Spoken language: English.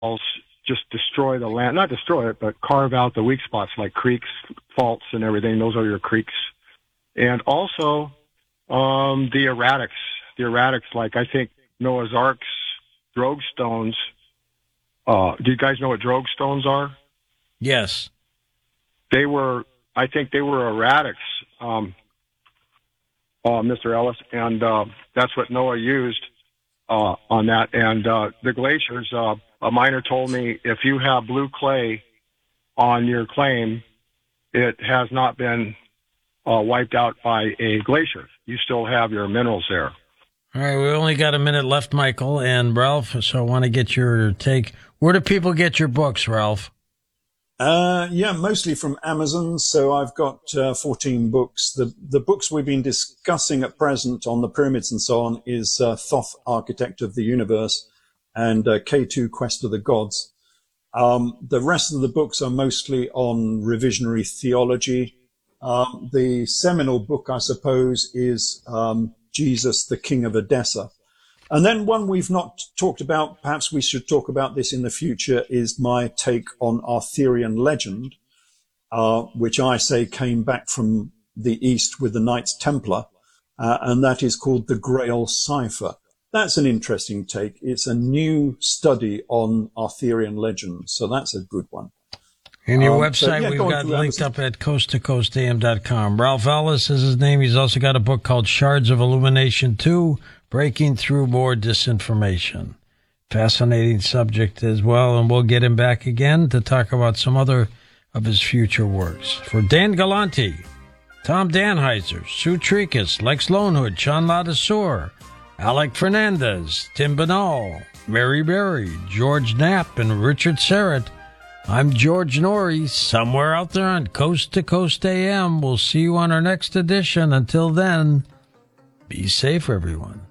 just destroy the land, not destroy it, but carve out the weak spots like creeks, faults, and everything. Those are your creeks. And also the erratics. The erratics, like I think Noah's Ark's drogue stones. Do you guys know what drogue stones are? Yes. I think they were erratics, Mr. Ellis, and that's what Noah used on that. And the glaciers, a miner told me if you have blue clay on your claim, it has not been wiped out by a glacier. You still have your minerals there. All right, we only got a minute left, Michael and Ralph, so I want to get your take. Where do people get your books, Ralph? Yeah, mostly from Amazon. So I've got 14 books. The books we've been discussing at present on the pyramids and so on is Thoth, Architect of the Universe, and K2, Quest of the Gods. The rest of the books are mostly on revisionary theology. The seminal book, I suppose, is Jesus, the King of Edessa. And then one we've not talked about, perhaps we should talk about this in the future, is my take on Arthurian legend, which I say came back from the East with the Knights Templar, and that is called the Grail Cipher. That's an interesting take. It's a new study on Arthurian legend, so that's a good one. And your website, we've got linked up at coasttocoastam.com. Ralph Ellis is his name. He's also got a book called Shards of Illumination 2, Breaking Through More Disinformation. Fascinating subject as well, and we'll get him back again to talk about some other of his future works. For Dan Galante, Tom Danheiser, Sue Tricus, Lex Lonehood, Sean Ladesseur, Alec Fernandez, Tim Banal, Mary Berry, George Knapp, and Richard Serrett, I'm George Norrie, somewhere out there on Coast to Coast AM. We'll see you on our next edition. Until then, be safe, everyone.